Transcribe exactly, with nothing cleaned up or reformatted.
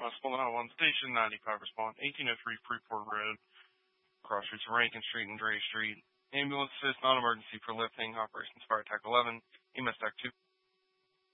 Uh, Spalding Hot one Station, ninety-five respond, eighteen oh three Freeport Road, cross streets of Rankin Street and Dre Street. Ambulance assist, non-emergency for lifting, operations fire attack eleven, E M S T A C two.